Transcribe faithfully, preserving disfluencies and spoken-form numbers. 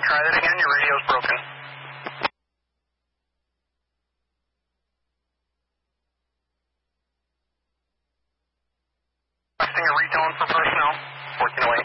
try that again. Your radio's broken. Requesting a retone for personnel. Working away.